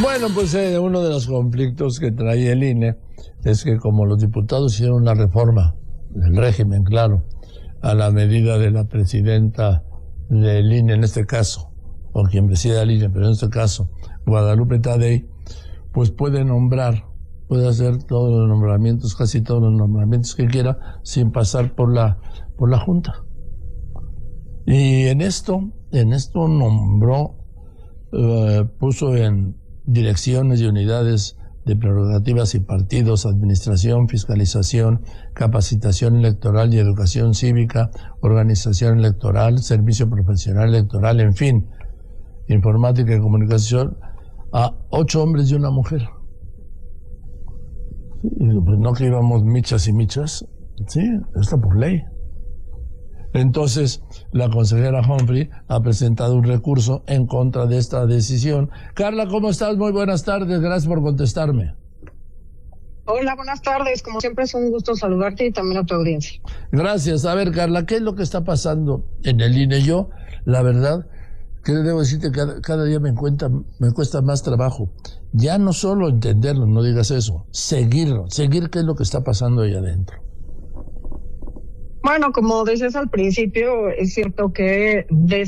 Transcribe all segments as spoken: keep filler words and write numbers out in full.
Bueno, pues eh, uno de los conflictos que trae el I N E es que como los diputados hicieron una reforma del régimen, claro, a la medida de la presidenta del I N E en este caso, o quien presida el I N E, pero en este caso, Guadalupe Tadei, pues puede nombrar, puede hacer todos los nombramientos, casi todos los nombramientos que quiera, sin pasar por la, por la Junta. Y en esto, en esto nombró, uh, puso en direcciones y unidades de prerrogativas y partidos, administración, fiscalización, capacitación electoral y educación cívica, organización electoral, servicio profesional electoral, en fin, informática y comunicación, a ocho hombres y una mujer. Pues no que íbamos michas y michas, sí, está por ley. Entonces, la consejera Humphrey ha presentado un recurso en contra de esta decisión. Carla, ¿cómo estás? Muy buenas tardes, gracias por contestarme. Hola, buenas tardes. Como siempre es un gusto saludarte y también a tu audiencia. Gracias. A ver, Carla, ¿qué es lo que está pasando en el I N E? Yo, la verdad, que debo decirte, cada, cada día me, cuenta, me cuesta más trabajo. Ya no solo entenderlo, no digas eso, seguirlo, seguir qué es lo que está pasando ahí adentro. Bueno, como decías al principio, es cierto que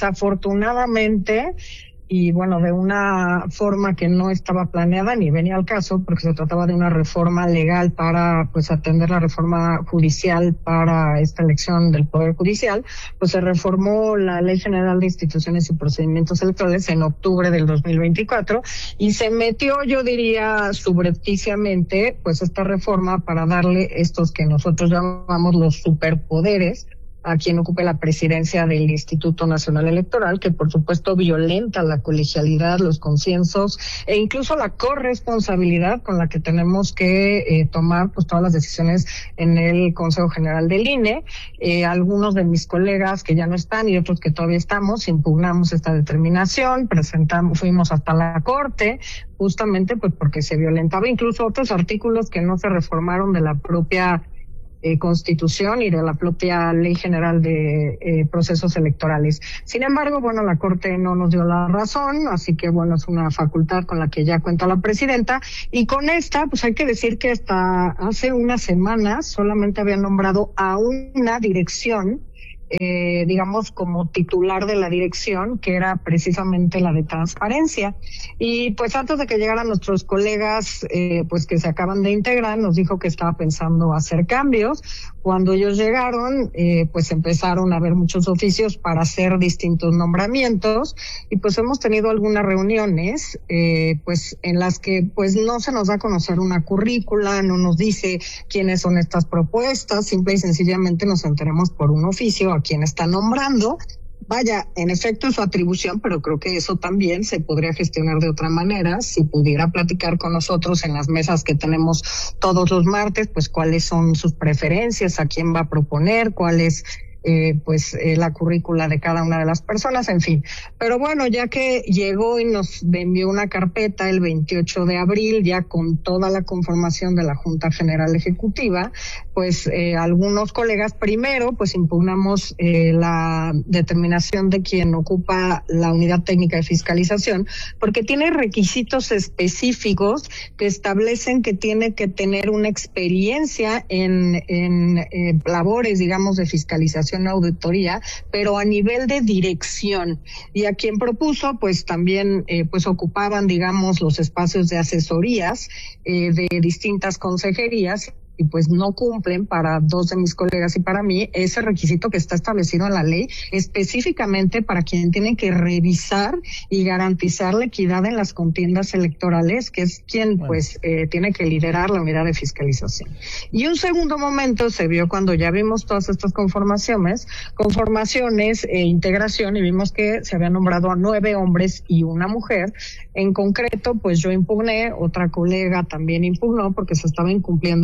desafortunadamente, y bueno, de una forma que no estaba planeada ni venía al caso, porque se trataba de una reforma legal para pues atender la reforma judicial para esta elección del Poder Judicial, pues se reformó la Ley General de Instituciones y Procedimientos Electorales en octubre del dos mil veinticuatro y se metió, yo diría, subrepticiamente, pues esta reforma para darle estos que nosotros llamamos los superpoderes a quien ocupe la presidencia del Instituto Nacional Electoral, que por supuesto violenta la colegialidad, los consensos e incluso la corresponsabilidad con la que tenemos que eh, tomar pues todas las decisiones en el Consejo General del I N E. Eh, algunos de mis colegas que ya no están y otros que todavía estamos, impugnamos esta determinación, presentamos, fuimos hasta la Corte, justamente pues porque se violentaba incluso otros artículos que no se reformaron de la propia Eh, Constitución y de la propia Ley General de eh, Procesos Electorales. Sin embargo, bueno, la Corte no nos dio la razón, así que bueno, es una facultad con la que ya cuenta la presidenta, y con esta, pues hay que decir que hasta hace unas semanas solamente había nombrado a una dirección, Eh, digamos, como titular de la dirección, que era precisamente la de transparencia. Y pues antes de que llegaran nuestros colegas, eh, pues que se acaban de integrar, nos dijo que estaba pensando hacer cambios. Cuando ellos llegaron, eh, pues empezaron a haber muchos oficios para hacer distintos nombramientos, y pues hemos tenido algunas reuniones, eh, pues en las que pues no se nos da a conocer una currícula, no nos dice quiénes son estas propuestas, simple y sencillamente nos enteramos por un oficio a quien está nombrando. Vaya, en efecto es su atribución, pero creo que eso también se podría gestionar de otra manera, si pudiera platicar con nosotros en las mesas que tenemos todos los martes, pues cuáles son sus preferencias, a quién va a proponer, cuál es eh, pues eh, la currícula de cada una de las personas, en fin. Pero bueno, ya que llegó y nos envió una carpeta el veintiocho de abril, ya con toda la conformación de la Junta General Ejecutiva, pues eh, algunos colegas primero pues impugnamos eh, la determinación de quien ocupa la unidad técnica de fiscalización, porque tiene requisitos específicos que establecen que tiene que tener una experiencia en, en eh, labores, digamos, de fiscalización, auditoría, pero a nivel de dirección. Y a quien propuso, pues también eh, pues ocupaban, digamos, los espacios de asesorías eh, de distintas consejerías, y pues no cumplen, para dos de mis colegas y para mí, ese requisito que está establecido en la ley, específicamente para quien tiene que revisar y garantizar la equidad en las contiendas electorales, que es quien bueno. pues eh, tiene que liderar la unidad de fiscalización. Y un segundo momento se vio cuando ya vimos todas estas conformaciones, conformaciones e integración, y vimos que se había nombrado a nueve hombres y una mujer. En concreto, pues yo impugné, otra colega también impugnó, porque se estaba incumpliendo el principio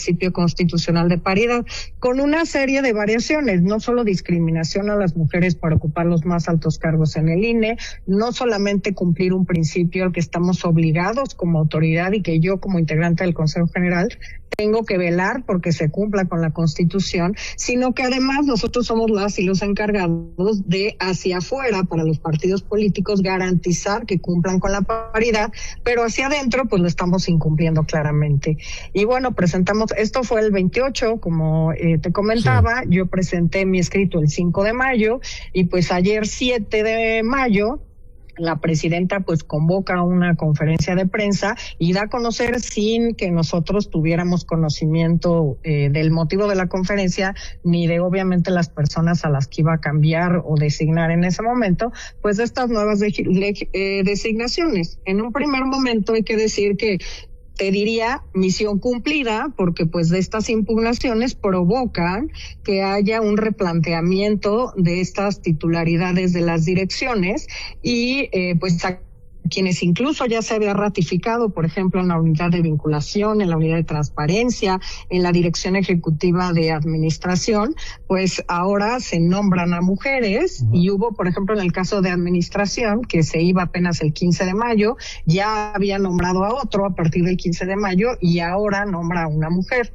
principio constitucional de paridad, con una serie de variaciones, no solo discriminación a las mujeres para ocupar los más altos cargos en el I N E, no solamente cumplir un principio al que estamos obligados como autoridad y que yo como integrante del Consejo General tengo que velar porque se cumpla con la Constitución, sino que además nosotros somos las y los encargados de hacia afuera para los partidos políticos garantizar que cumplan con la paridad, pero hacia adentro pues lo estamos incumpliendo claramente. Y bueno, presentamos, esto fue el veintiocho, como eh, te comentaba, sí. Yo presenté mi escrito el cinco de mayo y pues ayer siete de mayo la presidenta pues convoca una conferencia de prensa y da a conocer sin que nosotros tuviéramos conocimiento eh, del motivo de la conferencia ni de obviamente las personas a las que iba a cambiar o designar en ese momento, pues de estas nuevas de, de, eh, designaciones. En un primer momento hay que decir que te diría misión cumplida, porque pues de estas impugnaciones provocan que haya un replanteamiento de estas titularidades de las direcciones y eh, pues a quienes incluso ya se había ratificado, por ejemplo, en la unidad de vinculación, en la unidad de transparencia, en la dirección ejecutiva de administración, pues ahora se nombran a mujeres. Uh-huh. Y hubo, por ejemplo, en el caso de administración, que se iba apenas el quince de mayo, ya había nombrado a otro a partir del quince de mayo y ahora nombra a una mujer.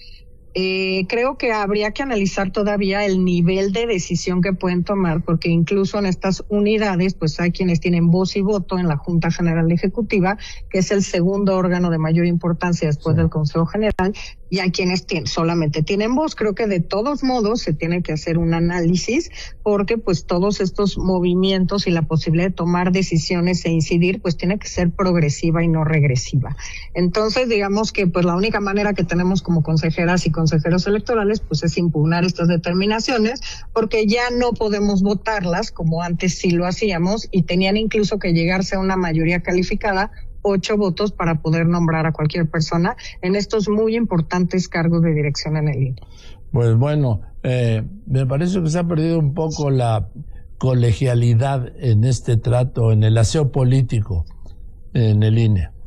Eh, creo que habría que analizar todavía el nivel de decisión que pueden tomar, porque incluso en estas unidades, pues hay quienes tienen voz y voto en la Junta General Ejecutiva, que es el segundo órgano de mayor importancia después sí. del Consejo General, y hay quienes tienen, solamente tienen voz. Creo que de todos modos se tiene que hacer un análisis, porque pues todos estos movimientos y la posibilidad de tomar decisiones e incidir, pues tiene que ser progresiva y no regresiva. Entonces, digamos que pues la única manera que tenemos como consejeras y consejeros electorales, pues es impugnar estas determinaciones, porque ya no podemos votarlas como antes sí lo hacíamos, y tenían incluso que llegarse a una mayoría calificada, ocho votos, para poder nombrar a cualquier persona en estos muy importantes cargos de dirección en el I N E. Pues bueno, eh, me parece que se ha perdido un poco la colegialidad en este trato, en el aseo político en el I N E.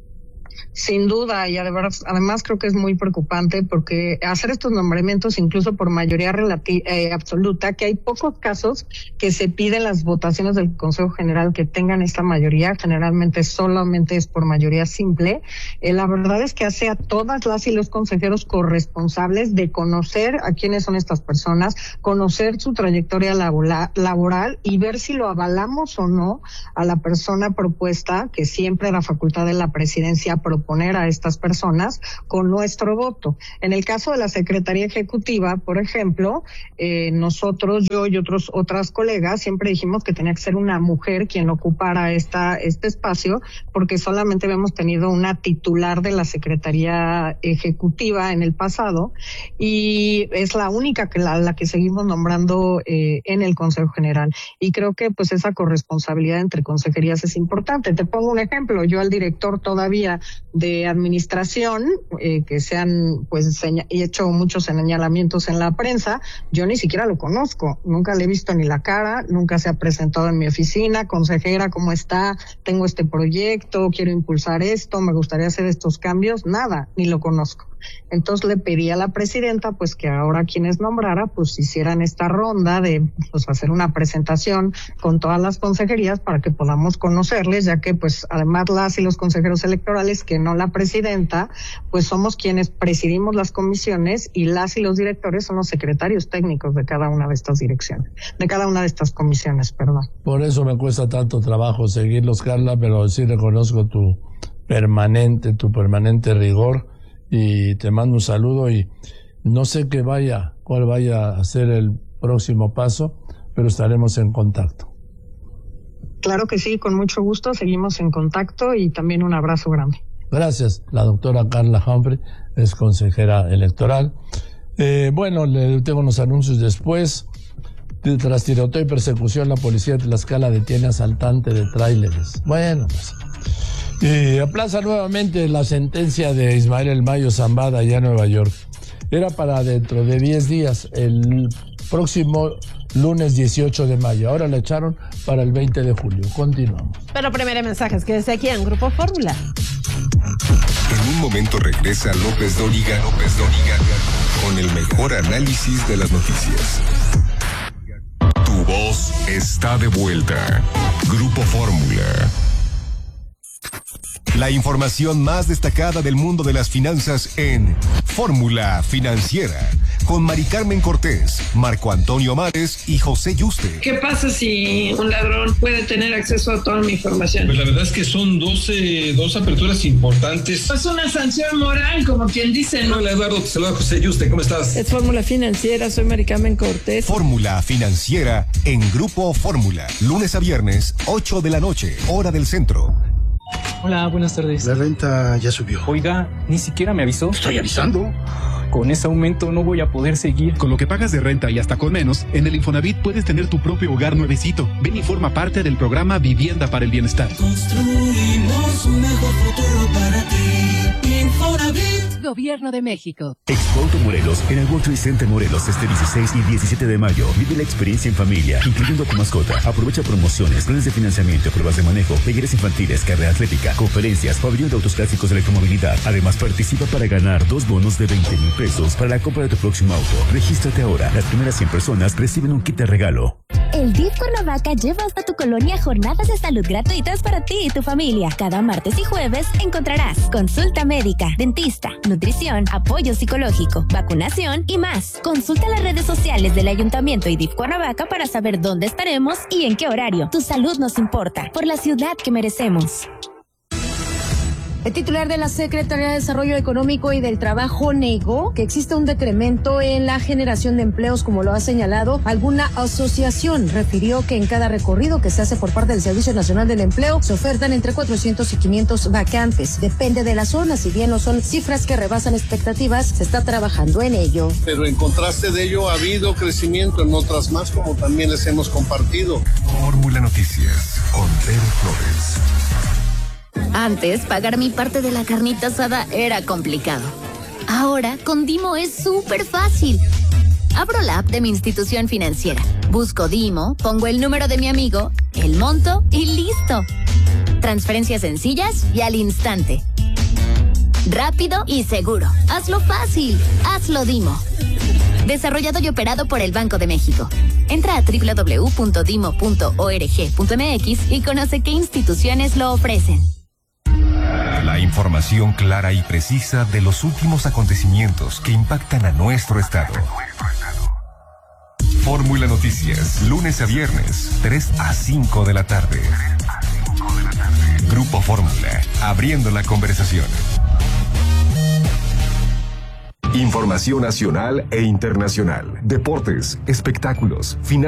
Sin duda, y además, además creo que es muy preocupante, porque hacer estos nombramientos incluso por mayoría relati- eh, absoluta, que hay pocos casos que se piden las votaciones del Consejo General que tengan esta mayoría, generalmente solamente es por mayoría simple. Eh, la verdad es que hace a todas las y los consejeros corresponsables de conocer a quiénes son estas personas, conocer su trayectoria laboral, laboral y ver si lo avalamos o no a la persona propuesta, que siempre la facultad de la presidencia proponer a estas personas con nuestro voto. En el caso de la Secretaría Ejecutiva, por ejemplo, eh, nosotros, yo y otros otras colegas, siempre dijimos que tenía que ser una mujer quien ocupara esta este espacio, porque solamente habíamos tenido una titular de la Secretaría Ejecutiva en el pasado, y es la única que la, la que seguimos nombrando eh, en el Consejo General. Y creo que pues esa corresponsabilidad entre consejerías es importante. Te pongo un ejemplo. Yo al director todavía de administración, eh, que se han pues seña- hecho muchos señalamientos en la prensa, yo ni siquiera lo conozco, nunca le he visto ni la cara, nunca se ha presentado en mi oficina. Consejera, ¿cómo está? Tengo este proyecto, quiero impulsar esto, me gustaría hacer estos cambios, nada, ni lo conozco. Entonces le pedí a la presidenta pues que ahora quienes nombrara pues hicieran esta ronda de pues hacer una presentación con todas las consejerías para que podamos conocerles, ya que pues además las y los consejeros electorales, que no la presidenta, pues somos quienes presidimos las comisiones, y las y los directores son los secretarios técnicos de cada una de estas direcciones, de cada una de estas comisiones, perdón. Por eso me cuesta tanto trabajo seguirlos, Carla, pero sí reconozco tu permanente, tu permanente rigor. Y te mando un saludo, y no sé qué vaya, cuál vaya a ser el próximo paso, pero estaremos en contacto. Claro que sí, con mucho gusto, seguimos en contacto, y también un abrazo grande. Gracias. La doctora Carla Humphrey es consejera electoral. Eh, bueno, le tengo unos anuncios después. Tras tiroteo y persecución, la policía de Tlaxcala detiene a asaltante de tráileres. Bueno, pues... Y aplaza nuevamente la sentencia de Ismael El Mayo Zambada allá en Nueva York. Era para dentro de diez días, el próximo lunes dieciocho de mayo. Ahora la echaron para el veinte de julio. Continuamos. Pero primero mensajes, quédese aquí en Grupo Fórmula. un momento regresa López Dóriga, López Dóriga, con el mejor análisis de las noticias. Tu voz está de vuelta. Grupo Fórmula. La información más destacada del mundo de las finanzas en Fórmula Financiera, con Mari Carmen Cortés, Marco Antonio Mares y José Yuste. ¿Qué pasa si un ladrón puede tener acceso a toda mi información? Pues la verdad es que son doce, dos aperturas importantes. Es una sanción moral, como quien dice, ¿no? Hola Eduardo, te saluda José Yuste, ¿cómo estás? Es Fórmula Financiera, soy Mari Carmen Cortés. Fórmula Financiera en Grupo Fórmula, lunes a viernes, ocho de la noche, hora del centro. Hola, buenas tardes. La renta ya subió. Oiga, ni siquiera me avisó. Estoy avisando. Con ese aumento no voy a poder seguir. Con lo que pagas de renta y hasta con menos, en el Infonavit puedes tener tu propio hogar nuevecito. Ven y forma parte del programa Vivienda para el Bienestar. Construimos un mejor futuro para ti. Infonavit. Gobierno de México. Expo Auto Morelos en el World Trade Center Morelos este dieciséis y diecisiete de mayo. Vive la experiencia en familia, incluyendo a tu mascota. Aprovecha promociones, planes de financiamiento, pruebas de manejo, talleres infantiles, carrera atlética, conferencias, pabellón de autos clásicos de electromovilidad. Además, participa para ganar dos bonos de veinte mil pesos para la compra de tu próximo auto. Regístrate ahora. Las primeras cien personas reciben un kit de regalo. El D I F Cuernavaca lleva hasta tu colonia jornadas de salud gratuitas para ti y tu familia. Cada martes y jueves encontrarás consulta médica, dentista, nutrición, apoyo psicológico, vacunación y más. Consulta las redes sociales del Ayuntamiento y D I F Cuernavaca para saber dónde estaremos y en qué horario. Tu salud nos importa, por la ciudad que merecemos. El titular de la Secretaría de Desarrollo Económico y del Trabajo negó que existe un decremento en la generación de empleos, como lo ha señalado alguna asociación. Refirió que en cada recorrido que se hace por parte del Servicio Nacional del Empleo se ofertan entre cuatrocientos y quinientos vacantes. Depende de la zona, si bien no son cifras que rebasan expectativas, se está trabajando en ello. Pero en contraste de ello ha habido crecimiento en otras más, como también les hemos compartido. Fórmula Noticias con Tere Flores. Antes, pagar mi parte de la carnita asada era complicado. Ahora, con Dimo es súper fácil. Abro la app de mi institución financiera, busco Dimo, pongo el número de mi amigo, el monto y listo. Transferencias sencillas y al instante. Rápido y seguro. Hazlo fácil. Hazlo Dimo. Desarrollado y operado por el Banco de México. Entra a doble u doble u doble u punto dimo punto org punto m x y conoce qué instituciones lo ofrecen. La información clara y precisa de los últimos acontecimientos que impactan a nuestro estado. Fórmula Noticias, lunes a viernes, tres a cinco de la tarde. Grupo Fórmula, abriendo la conversación. Información nacional e internacional, deportes, espectáculos, finanzas.